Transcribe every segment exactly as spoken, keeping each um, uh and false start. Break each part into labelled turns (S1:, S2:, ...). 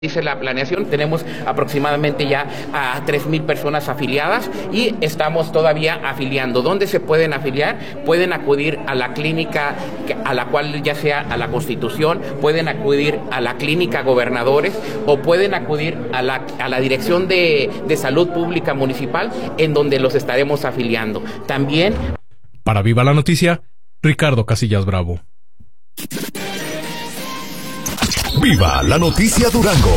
S1: Dice la planeación, tenemos aproximadamente ya a tres mil personas afiliadas y estamos todavía afiliando. ¿Dónde se pueden afiliar? Pueden acudir a la clínica a la cual ya sea a la Constitución, pueden acudir a la clínica Gobernadores o pueden acudir a la, a la Dirección de, de Salud Pública Municipal, en donde los estaremos afiliando. También...
S2: Para Viva la Noticia, Ricardo Casillas Bravo.
S3: Viva la Noticia Durango.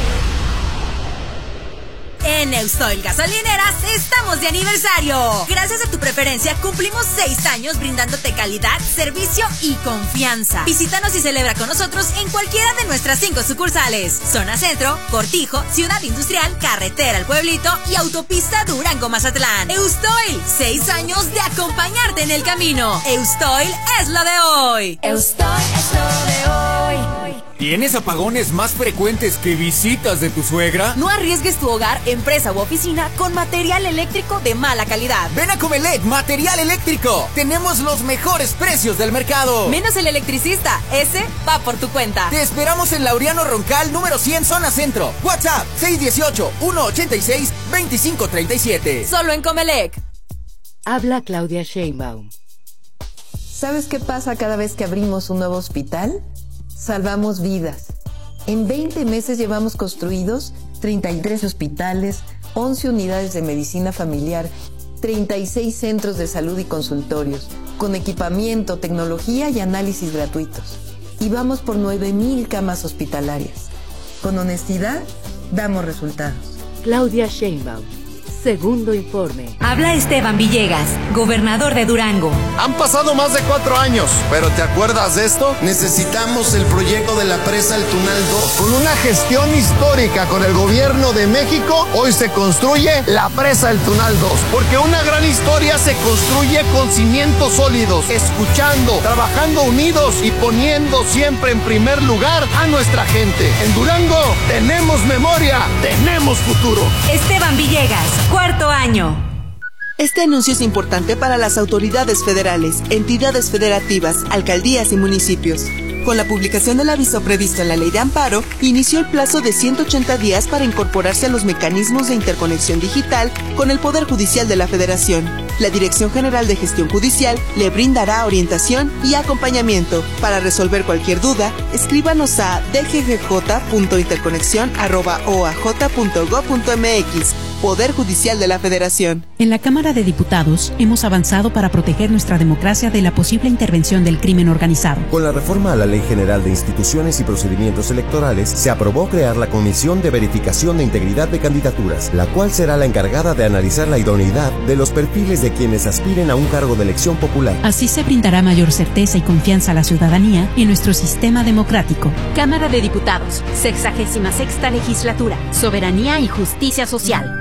S4: En Eustoil Gasolineras estamos de aniversario. Gracias a tu preferencia cumplimos seis años brindándote calidad, servicio y confianza. Visítanos y celebra con nosotros en cualquiera de nuestras cinco sucursales: Zona Centro, Cortijo, Ciudad Industrial, Carretera El Pueblito y Autopista Durango-Mazatlán. Eustoil, seis años de acompañarte en el camino. Eustoil es lo de hoy.
S5: Eustoil es lo de hoy.
S6: ¿Tienes apagones más frecuentes que visitas de tu suegra?
S4: No arriesgues tu hogar, empresa u oficina con material eléctrico de mala calidad.
S6: Ven a Comelec Material Eléctrico. Tenemos los mejores precios del mercado.
S4: Menos el electricista, ese va por tu cuenta.
S6: Te esperamos en Laureano Roncal, número cien, Zona Centro. WhatsApp seis uno ocho, uno ocho seis, dos cinco tres siete.
S4: Solo en Comelec.
S7: Habla Claudia Sheinbaum. ¿Sabes qué pasa cada vez que abrimos un nuevo hospital? Salvamos vidas. En veinte meses llevamos construidos treinta y tres hospitales, once unidades de medicina familiar, treinta y seis centros de salud y consultorios, con equipamiento, tecnología y análisis gratuitos. Y vamos por nueve mil camas hospitalarias. Con honestidad, damos resultados.
S8: Claudia Sheinbaum. Segundo informe.
S4: Habla Esteban Villegas, gobernador de Durango.
S9: Han pasado más de cuatro años, pero ¿te acuerdas de esto?
S10: Necesitamos el proyecto de la presa El Tunal dos.
S9: Con una gestión histórica con el gobierno de México, hoy se construye la presa El Tunal dos. Porque una gran historia se construye con cimientos sólidos, escuchando, trabajando unidos y poniendo siempre en primer lugar a nuestra gente. En Durango tenemos memoria, tenemos futuro.
S4: Esteban Villegas, cuarto año.
S11: Este anuncio es importante para las autoridades federales, entidades federativas, alcaldías y municipios. Con la publicación del aviso previsto en la Ley de Amparo, inició el plazo de ciento ochenta días para incorporarse a los mecanismos de interconexión digital con el Poder Judicial de la Federación. La Dirección General de Gestión Judicial le brindará orientación y acompañamiento. Para resolver cualquier duda, escríbanos a d g g j punto interconexión arroba o a j punto gob punto m x. Poder Judicial de la Federación.
S12: En la Cámara de Diputados hemos avanzado para proteger nuestra democracia de la posible intervención del crimen organizado.
S13: Con la reforma a la Ley General de Instituciones y Procedimientos Electorales, se aprobó crear la Comisión de Verificación de Integridad de Candidaturas, la cual será la encargada de analizar la idoneidad de los perfiles de quienes aspiren a un cargo de elección popular.
S12: Así se brindará mayor certeza y confianza a la ciudadanía en nuestro sistema democrático.
S14: Cámara de Diputados, sexagésima sexta legislatura, Soberanía y Justicia Social.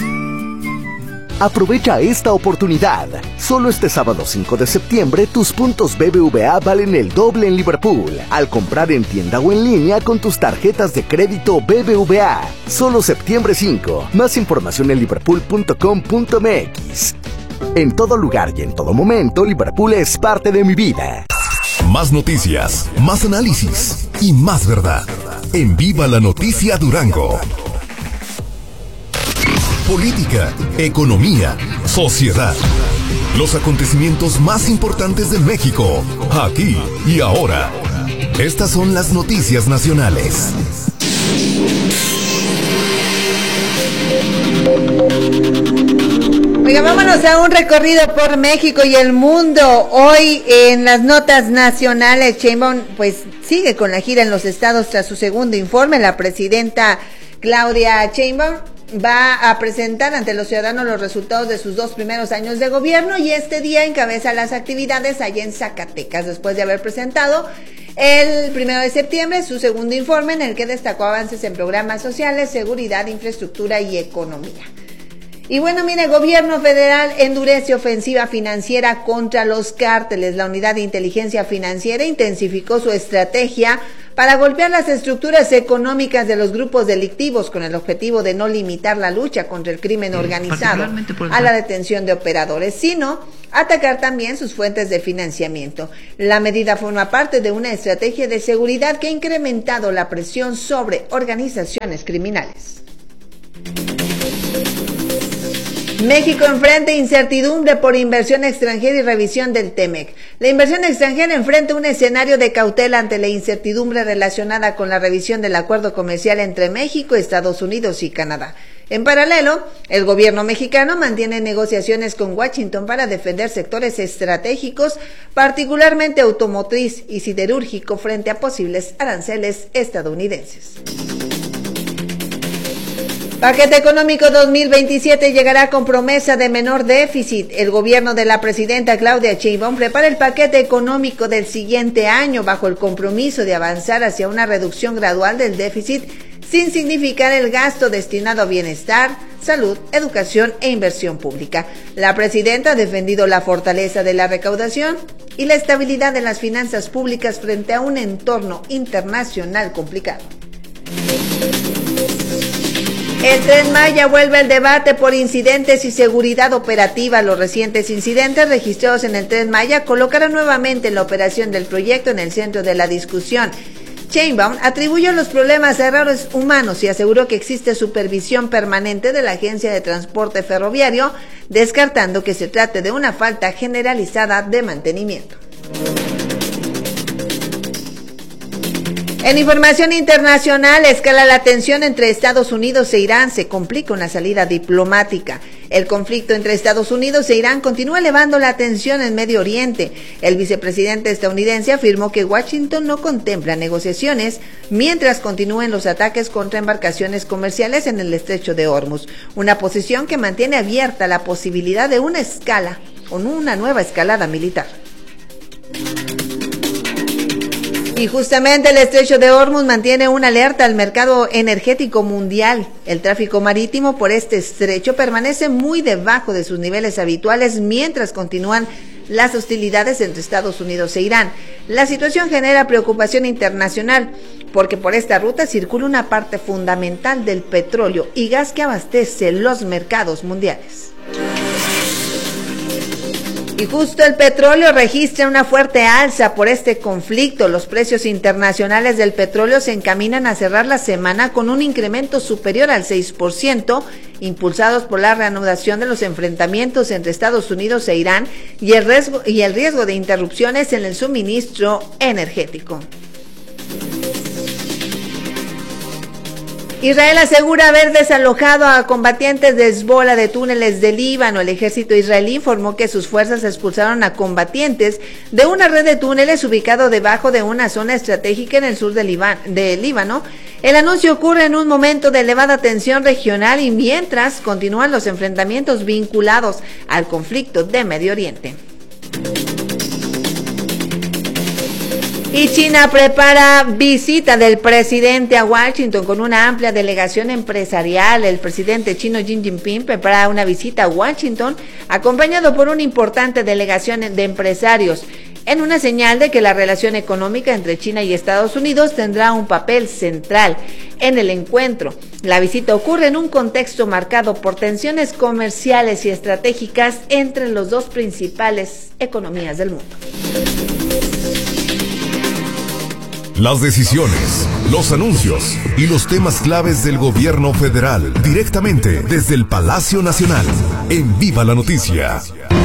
S3: Aprovecha esta oportunidad. Solo este sábado cinco de septiembre tus puntos B B V A valen el doble en Liverpool al comprar en tienda o en línea con tus tarjetas de crédito B B V A. Solo septiembre cinco. Más información en liverpool punto com punto m x. En todo lugar y en todo momento, Liverpool es parte de mi vida. Más noticias, más análisis y más verdad. En Viva la Noticia Durango. Política, economía, sociedad. Los acontecimientos más importantes de México, aquí y ahora. Estas son las noticias nacionales.
S15: Oiga, vámonos a un recorrido por México y el mundo. Hoy en las notas nacionales, Sheinbaum pues sigue con la gira en los estados tras su segundo informe. La presidenta Claudia Sheinbaum va a presentar ante los ciudadanos los resultados de sus dos primeros años de gobierno y este día encabeza las actividades allá en Zacatecas, después de haber presentado el primero de septiembre su segundo informe en el que destacó avances en programas sociales, seguridad, infraestructura y economía. Y bueno, mire, gobierno federal endurece ofensiva financiera contra los cárteles. La Unidad de Inteligencia Financiera intensificó su estrategia para golpear las estructuras económicas de los grupos delictivos con el objetivo de no limitar la lucha contra el crimen organizado a la detención de operadores, sino atacar también sus fuentes de financiamiento. La medida forma parte de una estrategia de seguridad que ha incrementado la presión sobre organizaciones criminales. México enfrenta incertidumbre por inversión extranjera y revisión del T-MEC. La inversión extranjera enfrenta un escenario de cautela ante la incertidumbre relacionada con la revisión del acuerdo comercial entre México, Estados Unidos y Canadá. En paralelo, el gobierno mexicano mantiene negociaciones con Washington para defender sectores estratégicos, particularmente automotriz y siderúrgico, frente a posibles aranceles estadounidenses. Paquete económico dos mil veintisiete llegará con promesa de menor déficit. El gobierno de la presidenta Claudia Sheinbaum prepara el paquete económico del siguiente año bajo el compromiso de avanzar hacia una reducción gradual del déficit sin significar el gasto destinado a bienestar, salud, educación e inversión pública. La presidenta ha defendido la fortaleza de la recaudación y la estabilidad de las finanzas públicas frente a un entorno internacional complicado. El Tren Maya vuelve al debate por incidentes y seguridad operativa. Los recientes incidentes registrados en el Tren Maya colocaron nuevamente la operación del proyecto en el centro de la discusión. Sheinbaum atribuyó los problemas a errores humanos y aseguró que existe supervisión permanente de la Agencia de Transporte Ferroviario, descartando que se trate de una falta generalizada de mantenimiento. En información internacional, escala la tensión entre Estados Unidos e Irán, se complica una salida diplomática. El conflicto entre Estados Unidos e Irán continúa elevando la tensión en Medio Oriente. El vicepresidente estadounidense afirmó que Washington no contempla negociaciones mientras continúen los ataques contra embarcaciones comerciales en el estrecho de Hormuz, una posición que mantiene abierta la posibilidad de una escala o una nueva escalada militar. Y justamente el estrecho de Hormuz mantiene una alerta al mercado energético mundial. El tráfico marítimo por este estrecho permanece muy debajo de sus niveles habituales mientras continúan las hostilidades entre Estados Unidos e Irán. La situación genera preocupación internacional porque por esta ruta circula una parte fundamental del petróleo y gas que abastece los mercados mundiales. Y justo el petróleo registra una fuerte alza por este conflicto. Los precios internacionales del petróleo se encaminan a cerrar la semana con un incremento superior al seis por ciento, impulsados por la reanudación de los enfrentamientos entre Estados Unidos e Irán y el riesgo, y el riesgo de interrupciones en el suministro energético. Israel asegura haber desalojado a combatientes de Hezbollah de túneles del Líbano. El ejército israelí informó que sus fuerzas expulsaron a combatientes de una red de túneles ubicado debajo de una zona estratégica en el sur de, Líbano, de Líbano. El anuncio ocurre en un momento de elevada tensión regional y mientras continúan los enfrentamientos vinculados al conflicto de Medio Oriente. Y China prepara visita del presidente a Washington con una amplia delegación empresarial. El presidente chino Xi Jinping prepara una visita a Washington acompañado por una importante delegación de empresarios, en una señal de que la relación económica entre China y Estados Unidos tendrá un papel central en el encuentro. La visita ocurre en un contexto marcado por tensiones comerciales y estratégicas entre las dos principales economías del mundo.
S16: Las decisiones, los anuncios y los temas claves del gobierno federal, directamente desde el Palacio Nacional, en Viva la Noticia.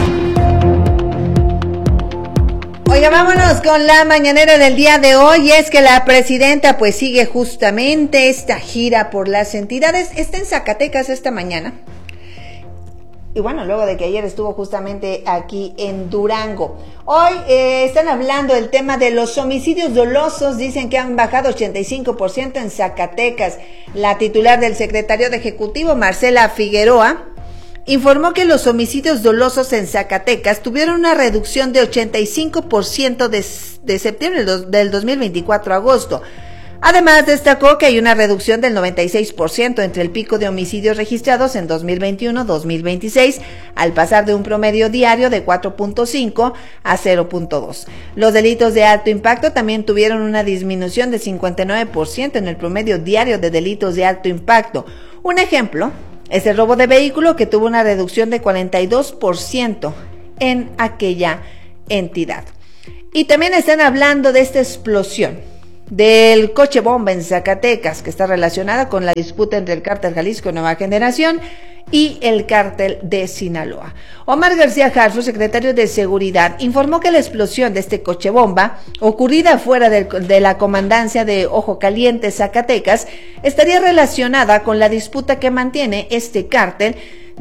S15: Oiga, vámonos con la mañanera del día de hoy. Es que la presidenta pues sigue justamente esta gira por las entidades. Está en Zacatecas esta mañana. Y bueno, luego de que ayer estuvo justamente aquí en Durango. Hoy eh, están hablando del tema de los homicidios dolosos. Dicen que han bajado ochenta y cinco por ciento en Zacatecas. La titular del Secretariado Ejecutivo, Marcela Figueroa, informó que los homicidios dolosos en Zacatecas tuvieron una reducción de ochenta y cinco por ciento de, de septiembre del dos mil veinticuatro a agosto. Además, destacó que hay una reducción del noventa y seis por ciento entre el pico de homicidios registrados en dos mil veintiuno a dos mil veintiséis, al pasar de un promedio diario de cuatro punto cinco a cero punto dos. Los delitos de alto impacto también tuvieron una disminución de cincuenta y nueve por ciento en el promedio diario de delitos de alto impacto. Un ejemplo es el robo de vehículo, que tuvo una reducción de cuarenta y dos por ciento en aquella entidad. Y también están hablando de esta explosión del coche bomba en Zacatecas, que está relacionada con la disputa entre el cártel Jalisco Nueva Generación y el cártel de Sinaloa. Omar García Harfuch, secretario de Seguridad, informó que la explosión de este coche bomba, ocurrida fuera de, de la comandancia de Ojo Caliente, Zacatecas, estaría relacionada con la disputa que mantiene este cártel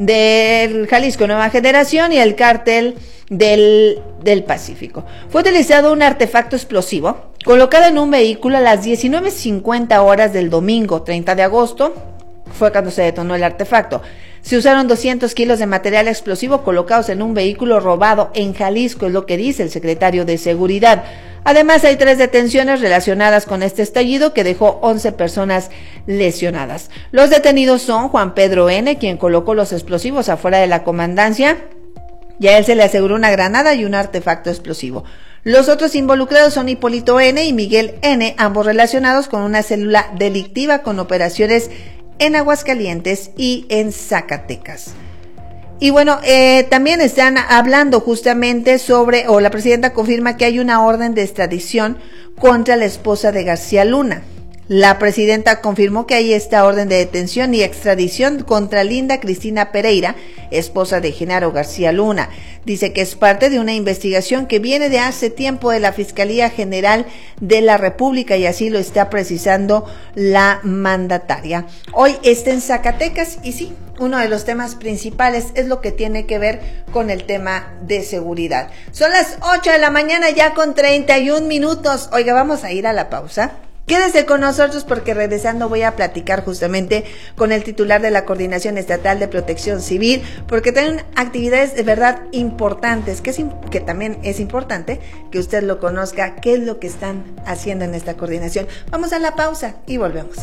S15: del Jalisco Nueva Generación y el cártel del, del Pacífico. Fue utilizado un artefacto explosivo colocado en un vehículo a las diecinueve cincuenta horas del domingo treinta de agosto, fue cuando se detonó el artefacto. Se usaron doscientos kilos de material explosivo colocados en un vehículo robado en Jalisco, es lo que dice el secretario de Seguridad. Además, hay tres detenciones relacionadas con este estallido que dejó once personas lesionadas. Los detenidos son Juan Pedro N., quien colocó los explosivos afuera de la comandancia, y a él se le aseguró una granada y un artefacto explosivo. Los otros involucrados son Hipólito N. y Miguel N., ambos relacionados con una célula delictiva con operaciones en Aguascalientes y en Zacatecas. Y bueno, eh, también están hablando justamente sobre, o la presidenta confirma que hay una orden de extradición contra la esposa de García Luna. La presidenta confirmó que hay esta orden de detención y extradición contra Linda Cristina Pereira, esposa de Genaro García Luna. Dice que es parte de una investigación que viene de hace tiempo de la Fiscalía General de la República, y así lo está precisando la mandataria. Hoy está en Zacatecas y sí, uno de los temas principales es lo que tiene que ver con el tema de seguridad. Son las ocho de la mañana ya con treinta y un minutos. Oiga, vamos a ir a la pausa. Quédese con nosotros porque regresando voy a platicar justamente con el titular de la Coordinación Estatal de Protección Civil, porque tienen actividades de verdad importantes, que, es, que también es importante que usted lo conozca, qué es lo que están haciendo en esta coordinación. Vamos a la pausa y volvemos.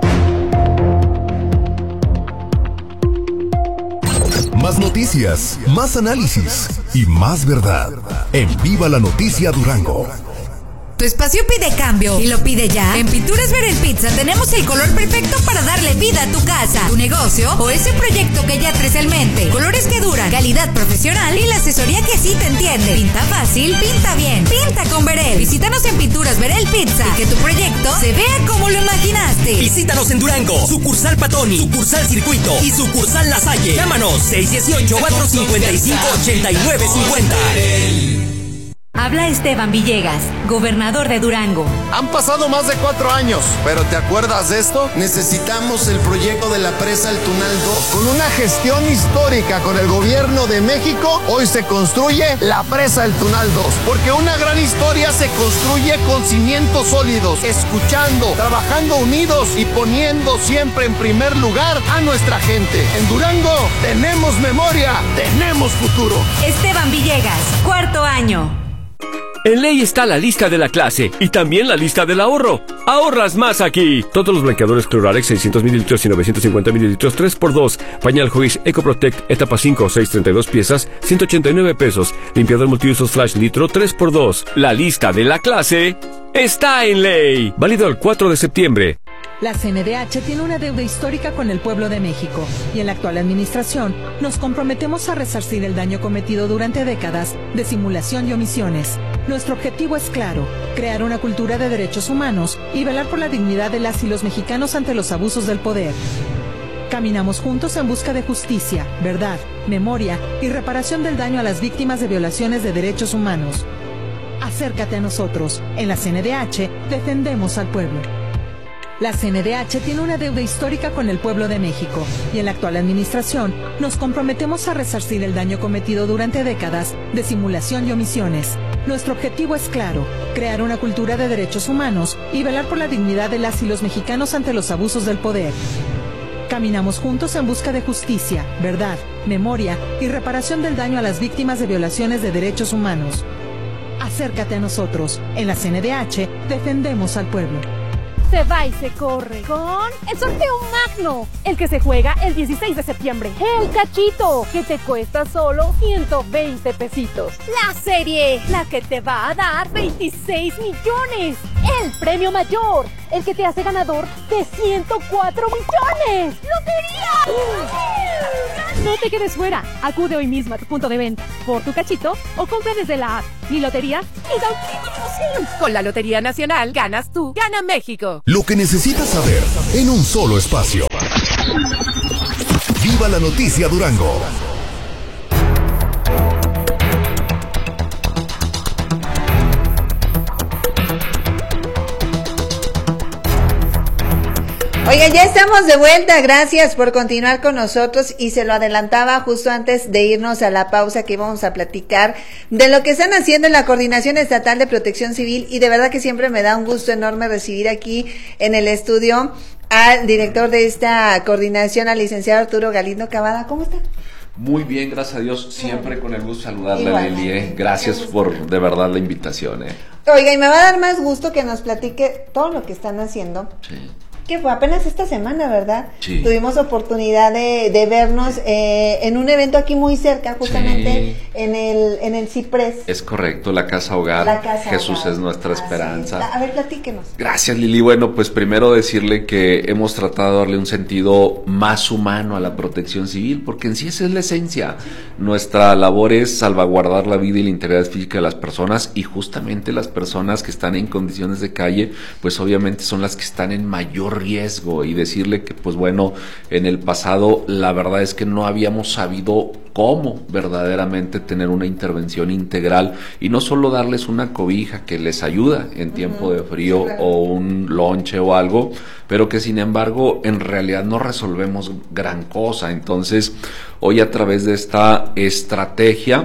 S16: Más noticias, más análisis y más verdad. En Viva la Noticia Durango.
S4: Tu espacio pide cambio y lo pide ya. En Pinturas Verel Pizza tenemos el color perfecto para darle vida a tu casa, tu negocio o ese proyecto que ya traes en mente. Colores que duran, calidad profesional y la asesoría que sí te entiende. Pinta fácil, pinta bien, pinta con Verel. Visítanos en Pinturas Verel Pizza y que tu proyecto se vea como lo imaginaste.
S17: Visítanos en Durango, sucursal Patoni, sucursal Circuito y sucursal La Salle. Llámanos seis uno ocho, cuatro cinco cinco, ocho nueve cinco cero.
S14: Habla Esteban Villegas, gobernador de Durango.
S9: Han pasado más de cuatro años, pero ¿te acuerdas de esto?
S10: Necesitamos el proyecto de la presa El Tunal dos.
S9: Con una gestión histórica con el gobierno de México, hoy se construye la presa El Tunal dos. Porque una gran historia se construye con cimientos sólidos, escuchando, trabajando unidos y poniendo siempre en primer lugar a nuestra gente. En Durango tenemos memoria, tenemos futuro.
S14: Esteban Villegas, cuarto año.
S18: En ley está la lista de la clase y también la lista del ahorro. ¡Ahorras más aquí! Todos los blanqueadores Cloralex seiscientos mililitros y novecientos cincuenta mililitros tres por dos. Pañal Joyce EcoProtect etapa cinco, seis treinta y dos piezas, ciento ochenta y nueve pesos. Limpiador multiusos Flash Litro tres por dos. La lista de la clase está en ley. Válido el cuatro de septiembre.
S19: La C N D H tiene una deuda histórica con el pueblo de México y en la actual administración nos comprometemos a resarcir el daño cometido durante décadas de simulación y omisiones. Nuestro objetivo es claro, crear una cultura de derechos humanos y velar por la dignidad de las y los mexicanos ante los abusos del poder. Caminamos juntos en busca de justicia, verdad, memoria y reparación del daño a las víctimas de violaciones de derechos humanos. Acércate a nosotros. En la C N D H defendemos al pueblo. La C N D H tiene una deuda histórica con el pueblo de México y en la actual administración nos comprometemos a resarcir el daño cometido durante décadas de simulación y omisiones. Nuestro objetivo es claro, crear una cultura de derechos humanos y velar por la dignidad de las y los mexicanos ante los abusos del poder. Caminamos juntos en busca de justicia, verdad, memoria y reparación del daño a las víctimas de violaciones de derechos humanos. Acércate a nosotros. En la C N D H defendemos al pueblo.
S20: Se va y se corre con el sorteo magno, el que se juega el dieciséis de septiembre. El cachito, que te cuesta solo ciento veinte pesitos. La serie, la que te va a dar veintiséis millones. El premio mayor, el que te hace ganador de ciento cuatro millones. ¡Lotería! No te quedes fuera. Acude hoy mismo a tu punto de venta por tu cachito o compra desde la app. Mi lotería y da un clic de emoción.
S8: Con la Lotería Nacional ganas tú, gana México.
S16: Lo que necesitas saber en un solo espacio. Viva la noticia Durango.
S15: Oigan, ya estamos de vuelta, gracias por continuar con nosotros y se lo adelantaba justo antes de irnos a la pausa que íbamos a platicar de lo que están haciendo en la Coordinación Estatal de Protección Civil y de verdad que siempre me da un gusto enorme recibir aquí en el estudio al director de esta coordinación, al licenciado Arturo Galindo Cavada. ¿Cómo está?
S21: Muy bien, gracias a Dios, siempre con el gusto de saludarle, Lili, eh. gracias por de verdad la invitación. Eh.
S15: Oiga, y me va a dar más gusto que nos platique todo lo que están haciendo.
S21: Sí.
S15: Que fue apenas esta semana, ¿verdad?
S21: Sí.
S15: Tuvimos oportunidad de, de vernos eh, en un evento aquí muy cerca, justamente
S21: sí.
S15: en el en el Ciprés.
S21: Es correcto, la Casa Hogar.
S15: La Casa
S21: Jesús
S15: Hogar.
S21: es nuestra
S15: Así
S21: esperanza.
S15: es. A ver, platíquenos.
S21: Gracias, Lili. Bueno, pues primero decirle que hemos tratado de darle un sentido más humano a la protección civil, porque en sí esa es la esencia. Nuestra labor es salvaguardar la vida y la integridad física de las personas, y justamente las personas que están en condiciones de calle, pues obviamente son las que están en mayor riesgo, y decirle que pues bueno, en el pasado la verdad es que no habíamos sabido cómo verdaderamente tener una intervención integral y no solo darles una cobija que les ayuda en tiempo uh-huh. de frío, sí, claro. o un lonche o algo, pero que sin embargo en realidad no resolvemos gran cosa. Entonces hoy a través de esta estrategia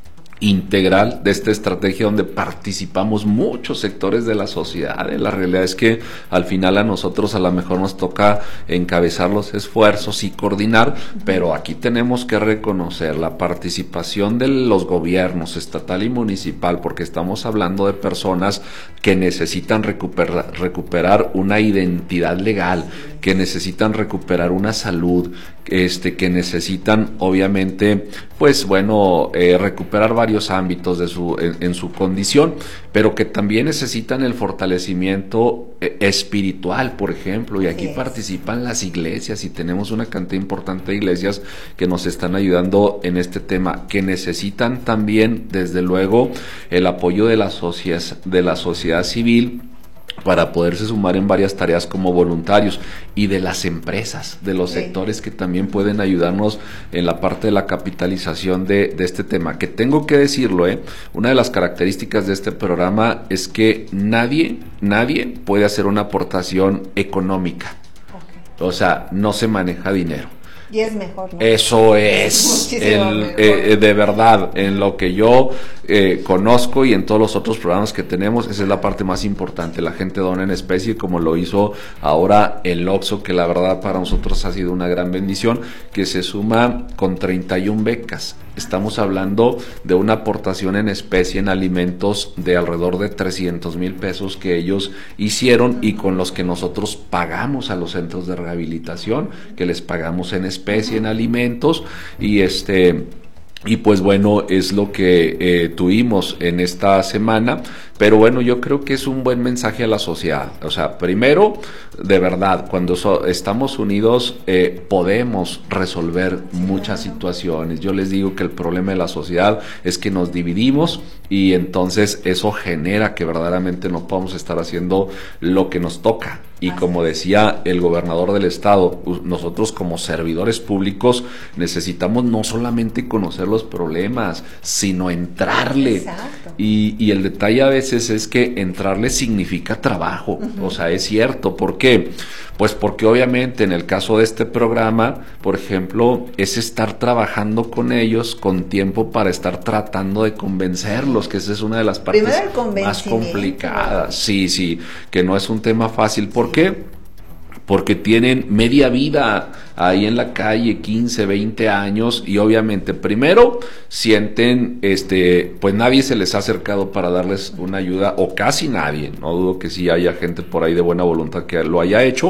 S21: integral, de esta estrategia donde participamos muchos sectores de la sociedad, la realidad es que al final a nosotros a lo mejor nos toca encabezar los esfuerzos y coordinar, pero aquí tenemos que reconocer la participación de los gobiernos estatal y municipal, porque estamos hablando de personas que necesitan recuperar, recuperar una identidad legal, que necesitan recuperar una salud, este, que necesitan obviamente pues bueno eh, recuperar varios ámbitos de su en, en su condición, pero que también necesitan el fortalecimiento eh, espiritual, por ejemplo, y aquí yes. participan las iglesias, y tenemos una cantidad importante de iglesias que nos están ayudando en este tema, que necesitan también desde luego el apoyo de la sociedad, de la sociedad civil, para poderse sumar en varias tareas como voluntarios, y de las empresas, de los sí. sectores que también pueden ayudarnos en la parte de la capitalización de, de este tema, que tengo que decirlo, ¿eh? Una de las características de este programa es que nadie, nadie puede hacer una aportación económica, okay. o sea, no se maneja dinero.
S15: Y es mejor, ¿no?
S21: Eso es, el, eh, de verdad, en lo que yo eh, conozco y en todos los otros programas que tenemos, esa es la parte más importante. La gente dona en especie, como lo hizo ahora el Oxxo, que la verdad para nosotros ha sido una gran bendición, que se suma con treinta y una becas. Estamos hablando de una aportación en especie en alimentos de alrededor de trescientos mil pesos que ellos hicieron, y con los que nosotros pagamos a los centros de rehabilitación, que les pagamos en especie en alimentos, y este y pues bueno, es lo que eh, tuvimos en esta semana. Pero bueno, yo creo que es un buen mensaje a la sociedad. O sea, primero, de verdad, cuando so, estamos unidos eh, podemos resolver muchas situaciones. Yo les digo que el problema de la sociedad es que nos dividimos, y entonces eso genera que verdaderamente no podamos estar haciendo lo que nos toca. Y como decía el gobernador del estado, nosotros como servidores públicos necesitamos no solamente conocer los problemas, sino entrarle. Exacto. Y, y el detalle a veces es que entrarle significa trabajo. Uh-huh. O sea, es cierto. ¿Por qué? Pues porque obviamente en el caso de este programa, por ejemplo, es estar trabajando con ellos con tiempo para estar tratando de convencerlos, que esa es una de las partes más complicadas. Sí, sí, que no es un tema fácil. ¿Por qué? Porque tienen media vida ahí en la calle, quince, veinte años, y obviamente primero sienten, este, pues nadie se les ha acercado para darles una ayuda, o casi nadie. No dudo que sí haya gente por ahí de buena voluntad que lo haya hecho,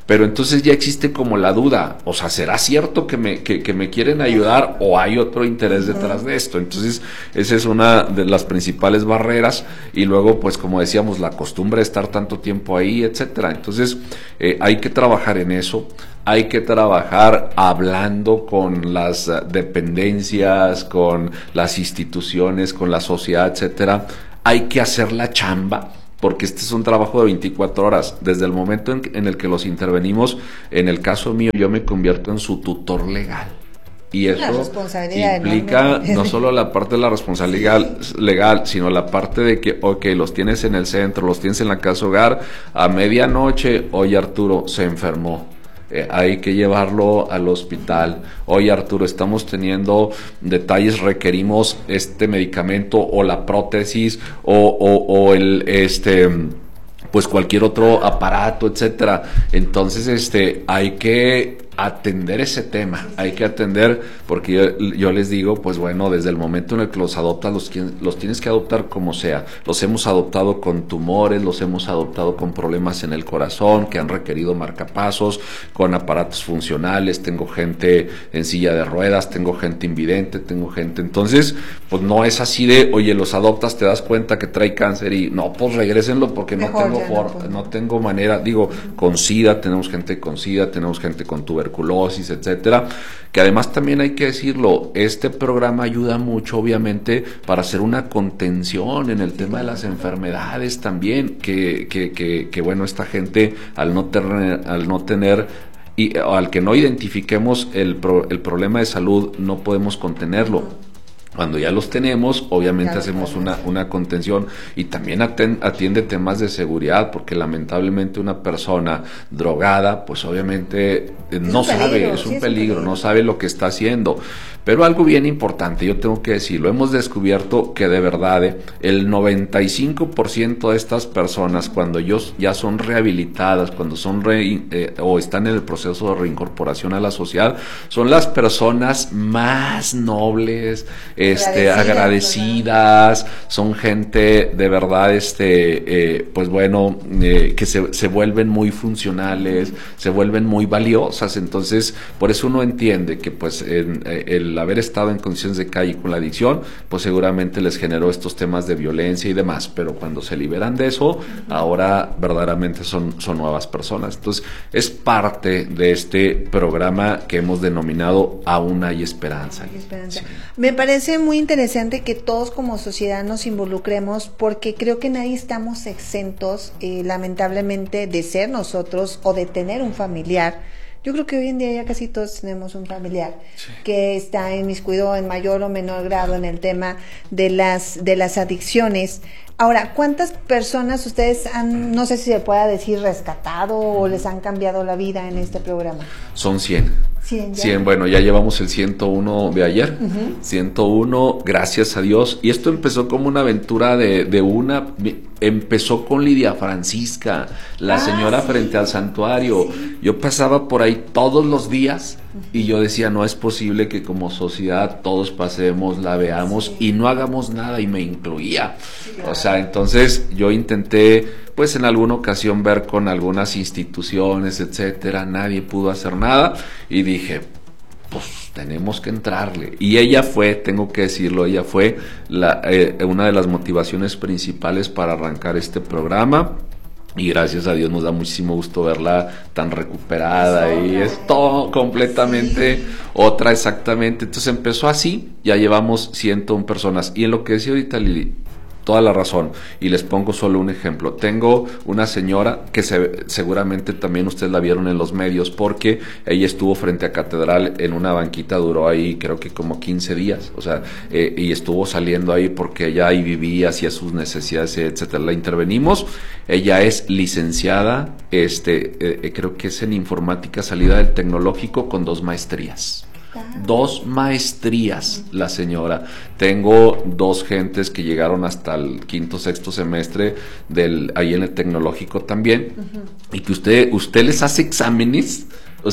S21: Pero entonces ya existe como la duda, o sea, ¿será cierto que me, que, que me quieren ayudar o hay otro interés detrás de esto? Entonces, esa es una de las principales barreras, y luego, pues como decíamos, la costumbre de estar tanto tiempo ahí, etcétera. Entonces, eh, hay que trabajar en eso. Hay que trabajar hablando con las uh, dependencias, con las instituciones, con la sociedad, etcétera. Hay que hacer la chamba, porque este es un trabajo de veinticuatro horas. Desde el momento en, en el que los intervenimos, en el caso mío, yo me convierto en su tutor legal. Y eso implica no, no solo la parte de la responsabilidad legal, legal, sino la parte de que, ok, los tienes en el centro, los tienes en la casa hogar, a medianoche, oye, Arturo, se enfermó. Eh, hay que llevarlo al hospital. Oye, Arturo, estamos teniendo detalles, requerimos este medicamento o la prótesis o, o, o el este pues cualquier otro aparato, etcétera. Entonces, este hay que atender ese tema, hay que atender, porque yo, yo les digo, pues bueno, desde el momento en el que los adoptas, los, los tienes que adoptar como sea. Los hemos adoptado con tumores, los hemos adoptado con problemas en el corazón, que han requerido marcapasos, con aparatos funcionales, tengo gente en silla de ruedas, tengo gente invidente, tengo gente, entonces, pues no es así de, oye, los adoptas, te das cuenta que trae cáncer y, no, pues regrésenlo porque no Mejor tengo for, no, no tengo manera, digo, con SIDA, tenemos gente con SIDA, tenemos gente con tuberculosis, etcétera, que además también hay que decirlo, este programa ayuda mucho obviamente para hacer una contención en el tema de las enfermedades también, que, que, que, que bueno, esta gente al no tener, al no tener y al que no identifiquemos el, pro, el problema de salud, no podemos contenerlo. Cuando ya los tenemos, obviamente claro, hacemos claro, una, una contención, y también atiende temas de seguridad, porque lamentablemente una persona drogada, pues obviamente es no sabe, peligro, es un sí, peligro, peligro, no sabe lo que está haciendo. Pero algo bien importante, yo tengo que decirlo, hemos descubierto que de verdad eh, el noventa y cinco por ciento de estas personas, cuando ellos ya son rehabilitadas, cuando son re, eh, o están en el proceso de reincorporación a la sociedad, son las personas más nobles, este, agradecidas, son gente de verdad, este, eh, pues bueno, eh, que se, se vuelven muy funcionales, se vuelven muy valiosas. Entonces, por eso uno entiende que pues en, el haber estado en condiciones de calle con la adicción, pues seguramente les generó estos temas de violencia y demás, pero cuando se liberan de eso, ahora verdaderamente son, son nuevas personas. Entonces, es parte de este programa que hemos denominado Aún hay esperanza.
S15: Hay esperanza. Sí. Me parece muy interesante que todos como sociedad nos involucremos, porque creo que nadie estamos exentos, eh, lamentablemente, de ser nosotros o de tener un familiar. Yo creo que hoy en día ya casi todos tenemos un familiar sí. que está inmiscuido en mayor o menor grado en el tema de las de las adicciones. Ahora, ¿cuántas personas ustedes han, no sé si se pueda decir, rescatado o les han cambiado la vida en este programa?
S21: Son cien.
S15: cien, ya.
S21: cien, bueno, ya llevamos el ciento uno de ayer, uh-huh. ciento uno, gracias a Dios. Y esto empezó como una aventura de, de una... Empezó con Lidia Francisca, la ah, señora sí. frente al santuario. Sí. Yo pasaba por ahí todos los días y yo decía, no es posible que como sociedad todos pasemos, la veamos sí. y no hagamos nada, y me incluía. Sí, claro. O sea, entonces yo intenté, pues en alguna ocasión ver con algunas instituciones, etcétera, nadie pudo hacer nada, y dije, pues tenemos que entrarle. Y ella fue, tengo que decirlo, ella fue la, eh, una de las motivaciones principales para arrancar este programa. Y gracias a Dios nos da muchísimo gusto verla tan recuperada, y es todo completamente sí. otra, exactamente. Entonces empezó así, ya llevamos ciento una personas. Y en lo que decía ahorita Lili, toda la razón, y les pongo solo un ejemplo. Tengo una señora que se, seguramente también ustedes la vieron en los medios, porque ella estuvo frente a Catedral en una banquita, duró ahí creo que como quince días, o sea, eh, y estuvo saliendo ahí porque ella ahí vivía, hacía sus necesidades, etcétera. La intervenimos. Ella es licenciada, este, eh, creo que es en informática, salida del tecnológico, con dos maestrías. Dos maestrías la señora. Tengo dos gentes que llegaron hasta el quinto, sexto semestre del ahí en el tecnológico también, uh-huh. y que usted usted les hace exámenes, o sea,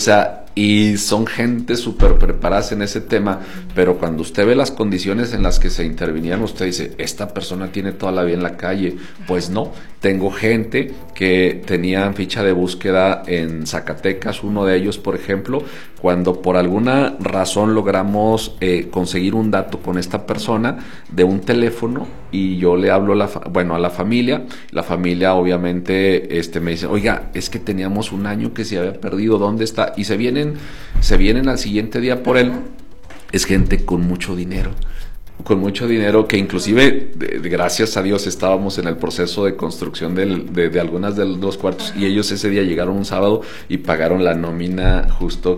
S21: y son gente súper preparadas en ese tema, pero cuando usted ve las condiciones en las que se intervinieron, usted dice, esta persona tiene toda la vida en la calle. Pues no, tengo gente que tenían ficha de búsqueda en Zacatecas, uno de ellos, por ejemplo, cuando por alguna razón logramos eh, conseguir un dato con esta persona de un teléfono, y yo le hablo a la, bueno, a la familia, la familia obviamente este, me dice, oiga, es que teníamos un año que se había perdido, ¿dónde está? Y se vienen, se vienen al siguiente día por él. Es gente con mucho dinero, con mucho dinero que inclusive, de, de, gracias a Dios, estábamos en el proceso de construcción del, de, de algunas de los cuartos, y ellos ese día llegaron un sábado y pagaron la nómina justo